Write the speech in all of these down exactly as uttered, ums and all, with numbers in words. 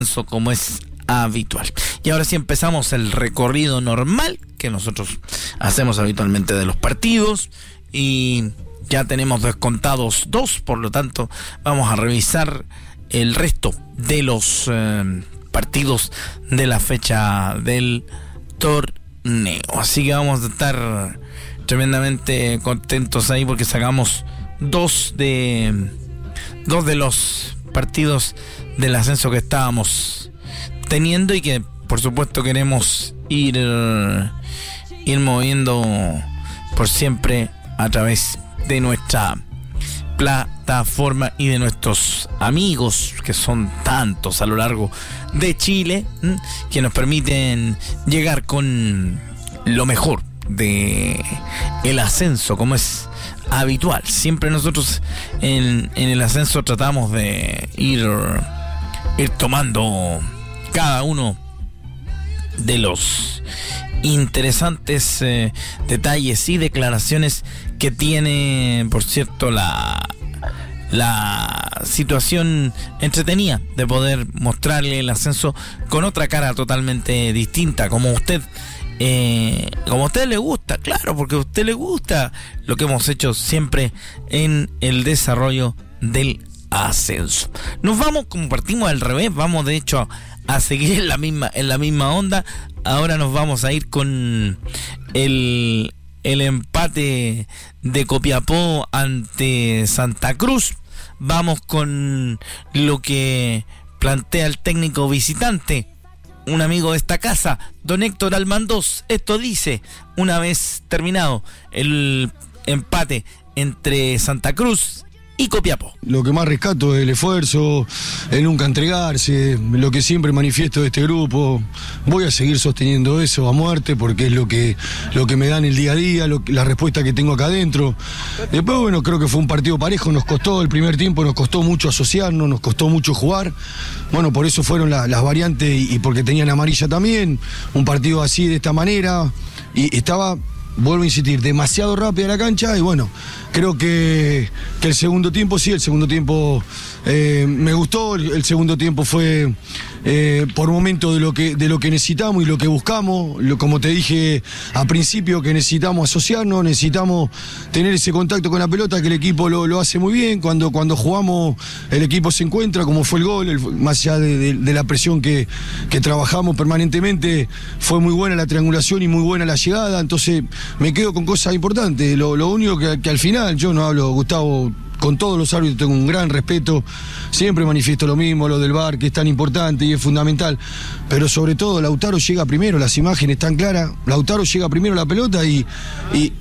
como es habitual. Y ahora sí empezamos el recorrido normal que nosotros hacemos habitualmente de los partidos y ya tenemos descontados dos, por lo tanto vamos a revisar el resto de los eh, partidos de la fecha del torneo. Así que vamos a estar tremendamente contentos ahí porque sacamos dos de dos de los partidos del ascenso que estábamos teniendo y que por supuesto queremos ir ir moviendo por siempre a través de nuestra plataforma y de nuestros amigos, que son tantos a lo largo de Chile, ¿m? que nos permiten llegar con lo mejor de el ascenso, como es habitual. Siempre nosotros en, en el ascenso tratamos de ir, ir tomando cada uno de los interesantes eh, detalles y declaraciones que tiene, por cierto, la la situación entretenida de poder mostrarle el ascenso con otra cara totalmente distinta, como usted eh, como a usted le gusta, claro, porque a usted le gusta lo que hemos hecho siempre en el desarrollo del ascenso. Nos vamos, como partimos al revés, vamos de hecho a, a seguir en la misma en la misma onda. Ahora nos vamos a ir con el el empate de Copiapó ante Santa Cruz. Vamos con lo que plantea el técnico visitante, un amigo de esta casa, don Héctor Almandós. Esto dice, una vez terminado el empate entre Santa Cruz y Copiapó. Lo que más rescato es el esfuerzo, el nunca entregarse, lo que siempre manifiesto de este grupo. Voy a seguir sosteniendo eso a muerte porque es lo que, lo que me dan el día a día, lo, la respuesta que tengo acá adentro. Después, bueno, creo que fue un partido parejo, nos costó el primer tiempo, nos costó mucho asociarnos, nos costó mucho jugar. Bueno, por eso fueron la, las variantes y, y porque tenían amarilla también. Un partido así, de esta manera, y estaba... Vuelvo a insistir, demasiado rápida la cancha y bueno, creo que, que el segundo tiempo, sí, el segundo tiempo eh, me gustó, el, el segundo tiempo fue eh, por momento de lo que de lo que necesitamos y lo que buscamos, lo, como te dije al principio, que necesitamos asociarnos, necesitamos tener ese contacto con la pelota, que el equipo lo, lo hace muy bien, cuando, cuando jugamos el equipo se encuentra, como fue el gol, el, más allá de, de, de la presión que, que trabajamos permanentemente, fue muy buena la triangulación y muy buena la llegada, entonces me quedo con cosas importantes. Lo, lo único que, que al final, yo no hablo, Gustavo, con todos los árbitros tengo un gran respeto, siempre manifiesto lo mismo, lo del V A R, que es tan importante y es fundamental, pero sobre todo Lautaro llega primero, las imágenes están claras, Lautaro llega primero a la pelota y, y,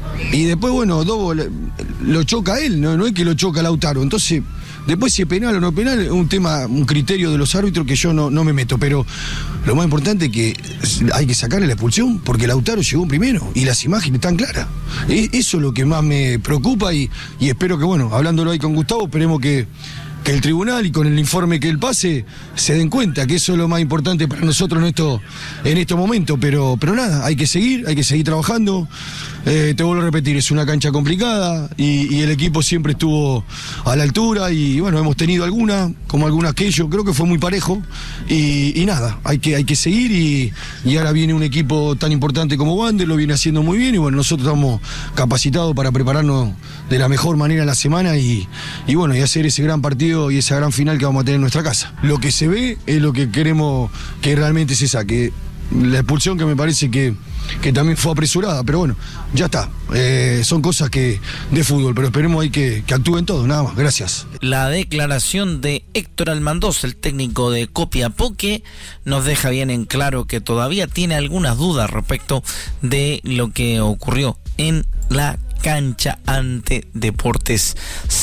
y después, bueno, Dobo lo choca a él, no, no es que lo choca a Lautaro, entonces... Después si es penal o no penal es un tema, un criterio de los árbitros que yo no, no me meto, pero lo más importante es que hay que sacarle la expulsión porque Lautaro llegó primero y las imágenes están claras. Eso es lo que más me preocupa y, y espero que, bueno, hablándolo ahí con Gustavo, esperemos que, que el tribunal y con el informe que él pase se den cuenta que eso es lo más importante para nosotros en esto, en estos momentos, pero, pero nada, hay que seguir, hay que seguir trabajando. Eh, te vuelvo a repetir, es una cancha complicada y, y el equipo siempre estuvo a la altura y bueno, hemos tenido algunas, como algunas que ellos, creo que fue muy parejo y, y nada, hay que, hay que seguir y, y ahora viene un equipo tan importante como Wander, lo viene haciendo muy bien y bueno, nosotros estamos capacitados para prepararnos de la mejor manera la semana y, y bueno, y hacer ese gran partido y esa gran final que vamos a tener en nuestra casa. Lo que se ve es lo que queremos que realmente se saque. La expulsión que me parece que, que también fue apresurada, pero bueno, ya está. Eh, son cosas que de fútbol, pero esperemos ahí que, que actúen todos, nada más. Gracias. La declaración de Héctor Almandós, el técnico de Copiapó, que nos deja bien en claro que todavía tiene algunas dudas respecto de lo que ocurrió en la cancha ante Deportes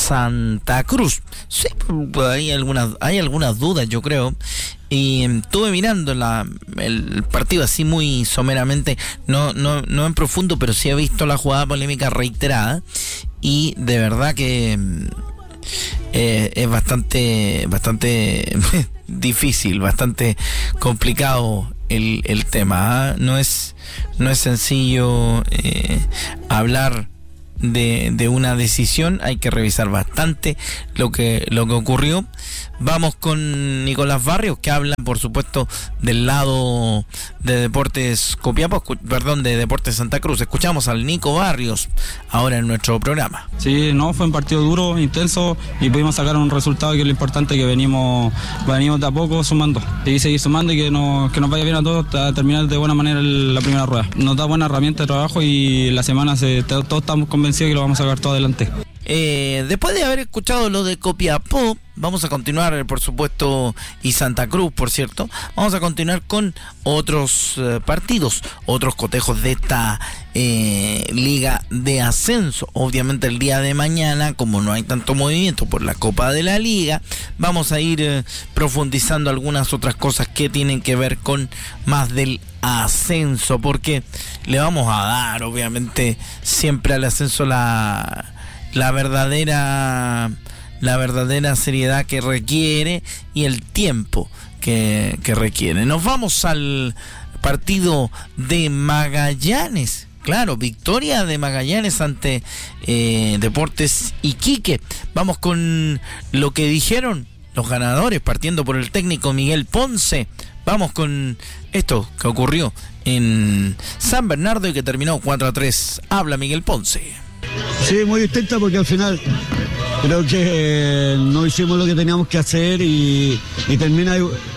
Santa Cruz. Sí, hay algunas, hay algunas dudas, yo creo. Y estuve mirando la, el partido así muy someramente, no, no, no en profundo, pero sí he visto la jugada polémica reiterada y de verdad que eh, es bastante, bastante difícil, bastante complicado el, el tema, ¿eh? No es, no es sencillo eh, hablar de, de una decisión. Hay que revisar bastante lo que, lo que ocurrió. Vamos con Nicolás Barrios, que habla, por supuesto, del lado de Deportes Copiapó, perdón, de Deportes Santa Cruz. Escuchamos al Nico Barrios ahora en nuestro programa. Sí, no, fue un partido duro, intenso, y pudimos sacar un resultado que es lo importante, que venimos, venimos de a poco sumando. Y seguir sumando y que nos, que nos vaya bien a todos, a terminar de buena manera la primera rueda. Nos da buena herramienta de trabajo y la semana se, todos estamos convencidos que lo vamos a sacar todo adelante. Eh, después de haber escuchado lo de Copiapó, vamos a continuar, por supuesto, y Santa Cruz, por cierto, vamos a continuar con otros eh, partidos, otros cotejos de esta eh, liga de ascenso. Obviamente el día de mañana, como no hay tanto movimiento por la Copa de la Liga, vamos a ir eh, profundizando algunas otras cosas que tienen que ver con más del ascenso, porque le vamos a dar, obviamente, siempre al ascenso la... la verdadera la verdadera seriedad que requiere y el tiempo que, que requiere. Nos vamos al partido de Magallanes. Claro, victoria de Magallanes ante eh, Deportes Iquique. Vamos con lo que dijeron los ganadores, partiendo por el técnico Miguel Ponce. Vamos con esto que ocurrió en San Bernardo y que terminó cuatro a tres. Habla Miguel Ponce. Sí, muy distinta porque al final creo que no hicimos lo que teníamos que hacer y, y termina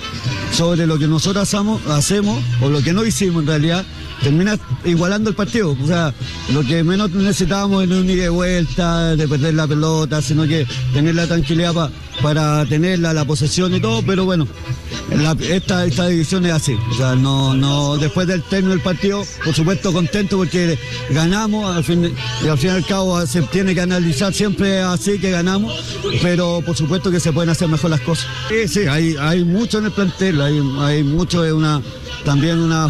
sobre lo que nosotros hacemos, hacemos o lo que no hicimos en realidad, termina igualando el partido. O sea, lo que menos necesitábamos es un ida y vuelta, de perder la pelota, sino que tener la tranquilidad pa, para tenerla, la posesión y todo, pero bueno, la, esta, esta división es así. O sea, no, no, después del término del partido, por supuesto contento porque ganamos, al fin, y al fin y al cabo se tiene que analizar siempre así que ganamos, pero por supuesto que se pueden hacer mejor las cosas. Sí, sí, hay, hay mucho en el plantel, hay, hay mucho de una... También una,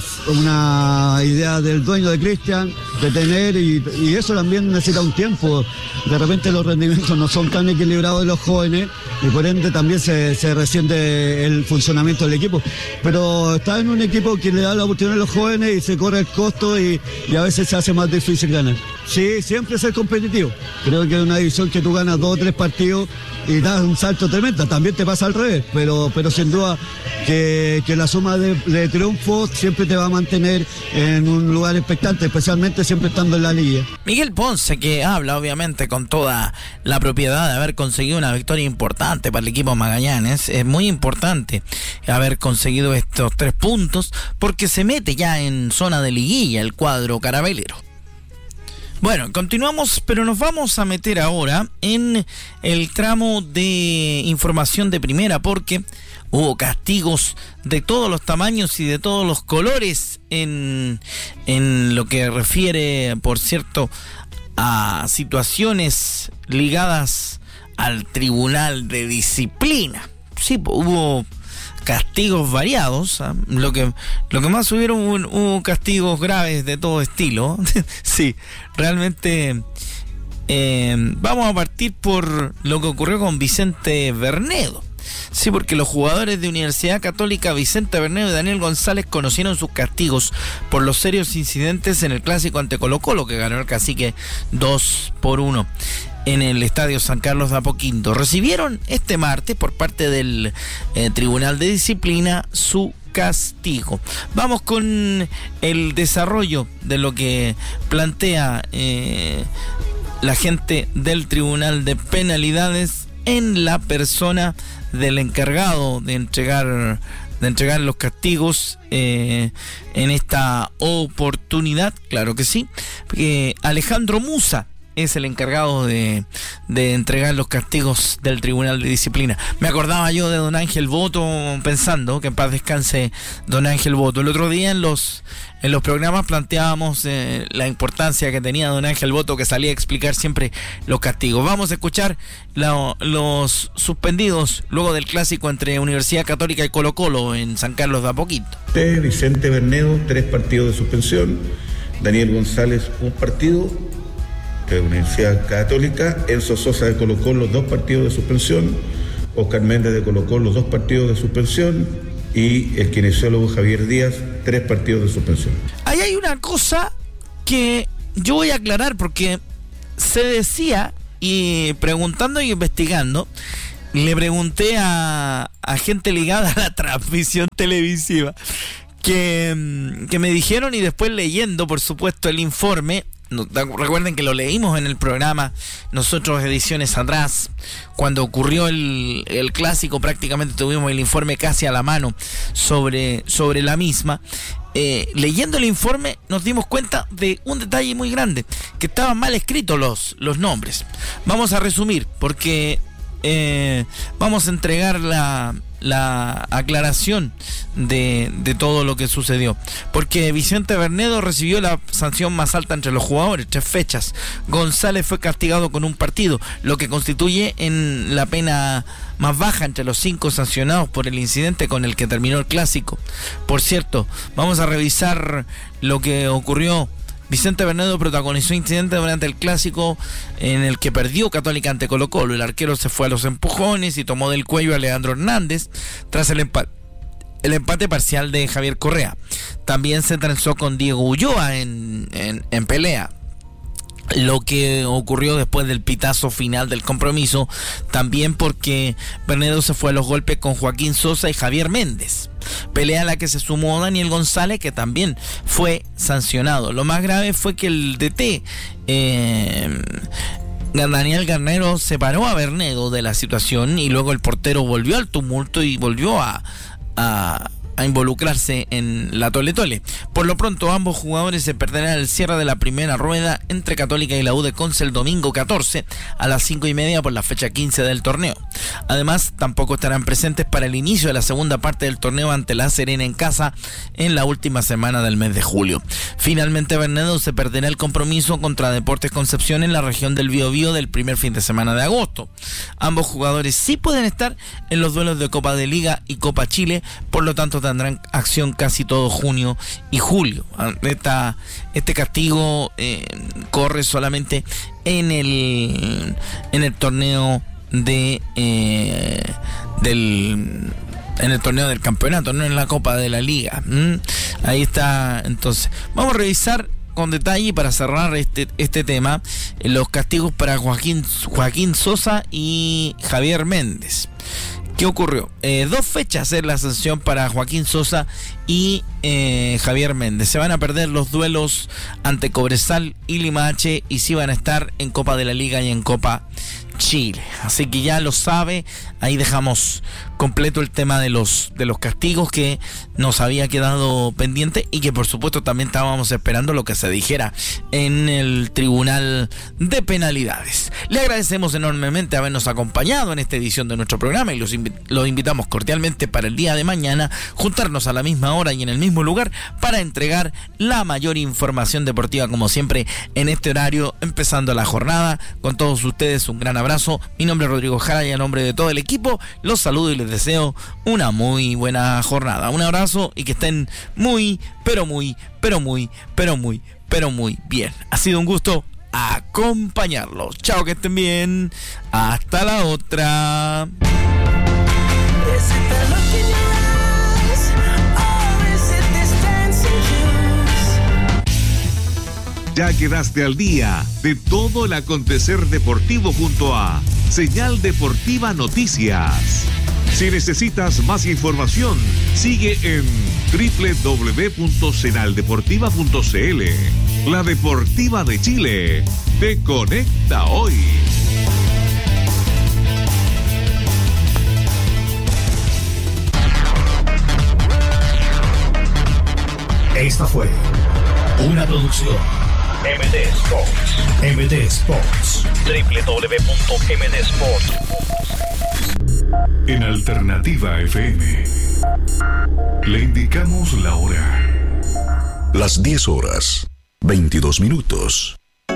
una idea del dueño de Cristian, de tener, y, y eso también necesita un tiempo. De repente los rendimientos no son tan equilibrados de los jóvenes y por ende también se, se resiente el funcionamiento del equipo. Pero está en un equipo que le da la oportunidad a los jóvenes y se corre el costo y, y a veces se hace más difícil ganar. Sí, siempre ser competitivo. Creo que es una división que tú ganas dos o tres partidos y das un salto tremendo. También te pasa al revés, pero, pero sin duda que, que la suma de, de triunfos siempre te va a mantener en un lugar expectante, especialmente siempre estando en la liga. Miguel Ponce, que habla obviamente con toda la propiedad de haber conseguido una victoria importante para el equipo Magallanes. Es muy importante haber conseguido estos tres puntos porque se mete ya en zona de liguilla el cuadro carabelero. Bueno, continuamos, pero nos vamos a meter ahora en el tramo de información de primera porque hubo castigos de todos los tamaños y de todos los colores en, en lo que refiere, por cierto, a situaciones ligadas al Tribunal de Disciplina. Sí, hubo castigos variados, ¿eh? lo que lo que más hubieron hubo, hubo castigos graves de todo estilo. Sí, realmente eh, vamos a partir por lo que ocurrió con Vicente Bernedo. Sí, porque los jugadores de Universidad Católica Vicente Bernedo y Daniel González conocieron sus castigos por los serios incidentes en el clásico ante Colo-Colo, que ganó el Cacique dos por uno en el Estadio San Carlos de Apoquindo. Recibieron este martes por parte del eh, Tribunal de Disciplina su castigo. Vamos con el desarrollo de lo que plantea eh, la gente del Tribunal de Penalidades en la persona del encargado de entregar de entregar los castigos eh, en esta oportunidad, claro que sí, porque Alejandro Musa es el encargado de, de entregar los castigos del Tribunal de Disciplina. Me acordaba yo de don Ángel Boto, pensando que en paz descanse don Ángel Boto. El otro día en los en los programas planteábamos eh, la importancia que tenía don Ángel Boto, que salía a explicar siempre los castigos. Vamos a escuchar la, los suspendidos luego del clásico entre Universidad Católica y Colo-Colo en San Carlos de Apoquindo. Vicente Bernedo, tres partidos de suspensión. Daniel González, un partido de Universidad Católica. Enzo Sosa de Colo-Colo, dos partidos de suspensión. Oscar Méndez de Colo-Colo, dos partidos de suspensión. Y el kinesiólogo Javier Díaz, tres partidos de suspensión. Ahí hay una cosa que yo voy a aclarar porque se decía, y preguntando y investigando, le pregunté a, a gente ligada a la transmisión televisiva que, que me dijeron, y después leyendo, por supuesto, el informe. No, recuerden que lo leímos en el programa nosotros ediciones atrás, cuando ocurrió el, el clásico, prácticamente tuvimos el informe casi a la mano sobre, sobre la misma. Eh, leyendo el informe nos dimos cuenta de un detalle muy grande, que estaban mal escritos los, los nombres. Vamos a resumir, porque eh, vamos a entregar la, la aclaración de, de todo lo que sucedió. Porque Vicente Bernedo recibió la sanción más alta entre los jugadores, tres fechas. González fue castigado con un partido, lo que constituye en la pena más baja entre los cinco sancionados por el incidente con el que terminó el clásico. Por cierto, vamos a revisar lo que ocurrió. Vicente Bernedo protagonizó incidente durante el clásico en el que perdió Católica ante Colo-Colo. El arquero se fue a los empujones y tomó del cuello a Leandro Hernández tras el empate, el empate parcial de Javier Correa. También se trenzó con Diego Ulloa en, en, en pelea. Lo que ocurrió después del pitazo final del compromiso, también porque Bernedo se fue a los golpes con Joaquín Sosa y Javier Méndez. Pelea a la que se sumó Daniel González, que también fue sancionado. Lo más grave fue que el D T eh, Daniel Garnero separó a Bernedo de la situación, y luego el portero volvió al tumulto y volvió a... a a involucrarse en la tole tole. Por lo pronto, ambos jugadores se perderán el cierre de la primera rueda entre Católica y la U de Conce el domingo catorce a las cinco y media por la fecha quince del torneo. Además, tampoco estarán presentes para el inicio de la segunda parte del torneo ante La Serena en casa en la última semana del mes de julio. Finalmente, Bernedo se perderá el compromiso contra Deportes Concepción en la región del Biobío del primer fin de semana de agosto. Ambos jugadores sí pueden estar en los duelos de Copa de Liga y Copa Chile, por lo tanto tendrán acción casi todo junio y julio. Esta, este castigo eh, corre solamente en el en el torneo de eh, del en el torneo del campeonato, no en la Copa de la Liga. ¿Mm? Ahí está. Entonces, vamos a revisar con detalle, para cerrar este, este tema, los castigos para Joaquín, Joaquín Sosa y Javier Méndez. ¿Qué ocurrió? Eh, dos fechas es la sanción para Joaquín Sosa y eh, Javier Méndez. Se van a perder los duelos ante Cobresal y Limache, y sí van a estar en Copa de la Liga y en Copa Chile. Así que ya lo sabe, ahí dejamos completo el tema de los de los castigos que nos había quedado pendiente, y que por supuesto también estábamos esperando lo que se dijera en el Tribunal de Penalidades. Le agradecemos enormemente habernos acompañado en esta edición de nuestro programa, y los, invi- los invitamos cordialmente para el día de mañana juntarnos a la misma hora y en el mismo lugar para entregar la mayor información deportiva, como siempre en este horario, empezando la jornada. Con todos ustedes un gran abrazo. Mi nombre es Rodrigo Jara, y a nombre de todo el equipo los saludo y les deseo una muy buena jornada. Un abrazo y que estén muy, pero muy, pero muy, pero muy, pero muy bien. Ha sido un gusto acompañarlos. Chao, que estén bien. Hasta la otra. Ya quedaste al día de todo el acontecer deportivo junto a Señal Deportiva Noticias. Si necesitas más información, sigue en doble u doble u doble u punto senal deportiva punto c l. La Deportiva de Chile te conecta hoy. Esta fue una producción M D Sports. M D Sports. doble u doble u doble u punto m d sports punto c l. En Alternativa F M le indicamos la hora. Las diez horas, veintidós minutos.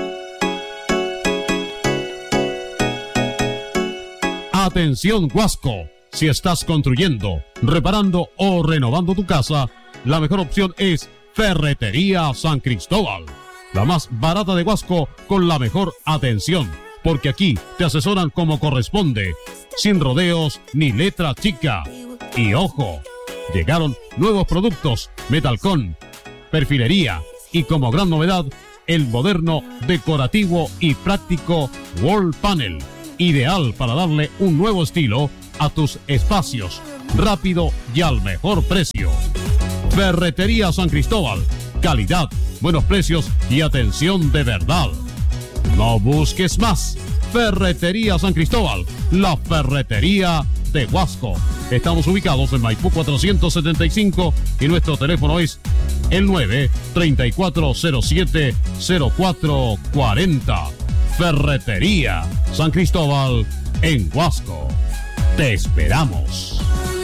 Atención, Huasco. Si estás construyendo, reparando o renovando tu casa, la mejor opción es Ferretería San Cristóbal. La más barata de Huasco con la mejor atención, porque aquí te asesoran como corresponde, sin rodeos ni letra chica. Y ojo, llegaron nuevos productos, Metalcon, perfilería y como gran novedad, el moderno, decorativo y práctico Wall Panel, ideal para darle un nuevo estilo a tus espacios, rápido y al mejor precio. Ferretería San Cristóbal, calidad, buenos precios y atención de verdad. No busques más. Ferretería San Cristóbal, la ferretería de Huasco. Estamos ubicados en Maipú cuatrocientos setenta y cinco y nuestro teléfono es el nueve, treinta y cuatro cero siete, cero cuatro cuarenta. Ferretería San Cristóbal en Huasco. Te esperamos.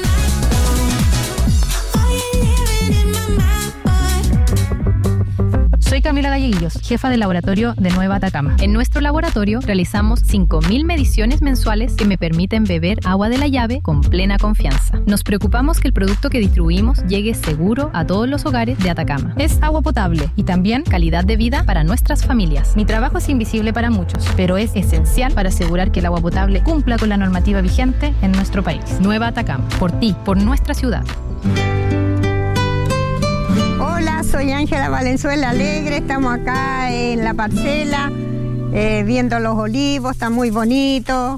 Soy Camila Galleguillos, jefa del laboratorio de Nueva Atacama. En nuestro laboratorio realizamos cinco mil mediciones mensuales que me permiten beber agua de la llave con plena confianza. Nos preocupamos que el producto que distribuimos llegue seguro a todos los hogares de Atacama. Es agua potable y también calidad de vida para nuestras familias. Mi trabajo es invisible para muchos, pero es esencial para asegurar que el agua potable cumpla con la normativa vigente en nuestro país. Nueva Atacama, por ti, por nuestra ciudad. Hola, soy Ángela Valenzuela Alegre, estamos acá en la parcela, eh, viendo los olivos, está muy bonito.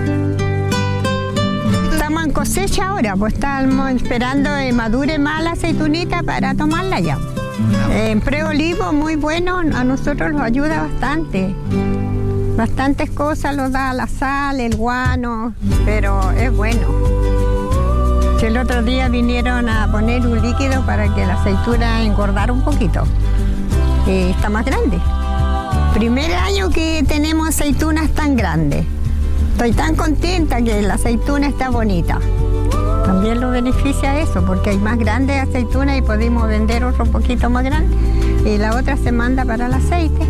Estamos en cosecha ahora, pues estamos esperando que madure más la aceitunita para tomarla ya. Eh, en preolivo muy bueno, a nosotros nos ayuda bastante. Bastantes cosas nos da la sal, el guano, pero es bueno. El otro día vinieron a poner un líquido para que la aceituna engordara un poquito. Y está más grande. Primer año que tenemos aceitunas tan grandes. Estoy tan contenta que la aceituna está bonita. También lo beneficia eso, porque hay más grandes aceitunas y podemos vender otro poquito más grande. Y la otra se manda para el aceite.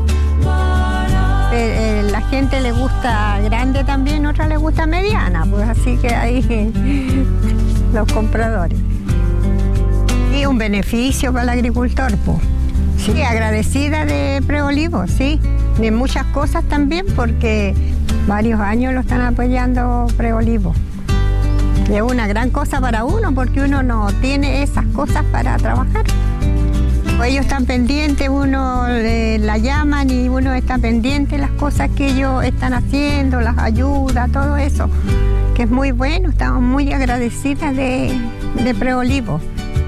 Eh, eh, la gente le gusta grande también, otra le gusta mediana, pues así que ahí los compradores. Y un beneficio para el agricultor, pues. Sí, agradecida de Preolivo, sí, de muchas cosas también, porque varios años lo están apoyando Preolivo. Es una gran cosa para uno, porque uno no tiene esas cosas para trabajar. Ellos están pendientes, uno eh, la llaman y uno está pendiente de las cosas que ellos están haciendo, las ayudas, todo eso, que es muy bueno, estamos muy agradecidas de, de Preolivo.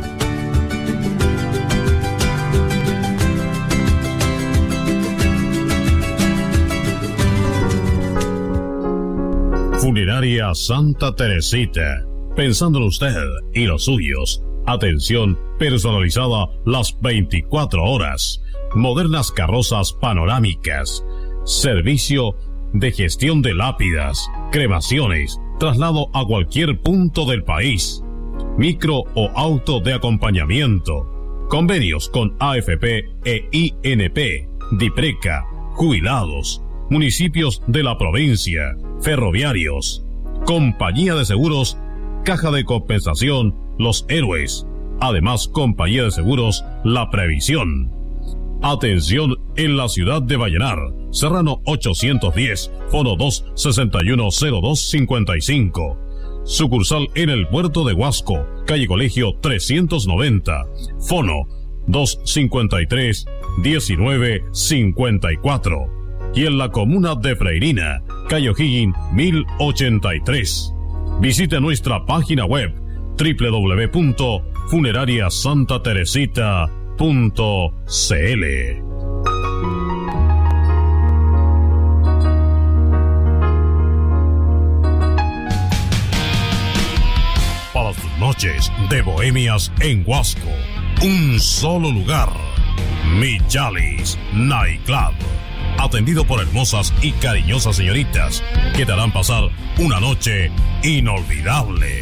Funeraria Santa Teresita, pensando en usted y los suyos. Atención personalizada las veinticuatro horas. Modernas carrozas panorámicas. Servicio de gestión de lápidas, cremaciones, traslado a cualquier punto del país. Micro o auto de acompañamiento. Convenios con A F P e I N P, DIPRECA, jubilados, municipios de la provincia, ferroviarios, compañía de seguros, caja de compensación, Los Héroes. Además, compañía de seguros, La Previsión. Atención en la ciudad de Vallenar. Serrano ochocientos diez, fono dos sesenta y uno cero dos cincuenta y cinco. Sucursal en el puerto de Huasco, calle Colegio trescientos noventa, fono dos cincuenta y tres, diecinueve cincuenta y cuatro. Y en la comuna de Freirina, calle O'Higgins mil ochenta y tres. Visite nuestra página web doble u doble u doble u punto funeraria santa teresita punto c l. Para sus noches de bohemias en Huasco, un solo lugar, Michalis Nightclub. Atendido por hermosas y cariñosas señoritas que te harán pasar una noche inolvidable.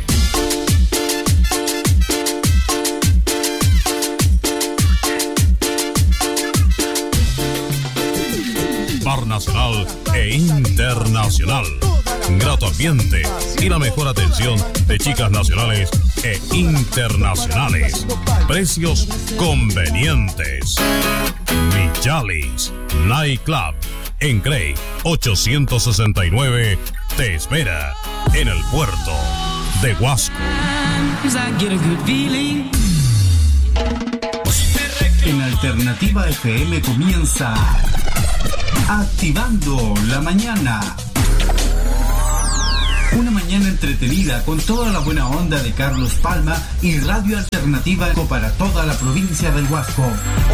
Bar nacional e internacional. Grato ambiente y la mejor atención de chicas nacionales e internacionales. Precios convenientes. Michalis Nightclub en Grey ochocientos sesenta y nueve te espera en el puerto de Huasco. En el Alternativa F M comienza Activando la Mañana. Una mañana entretenida con toda la buena onda de Carlos Palma y Radio Alternativa para toda la provincia del Huasco.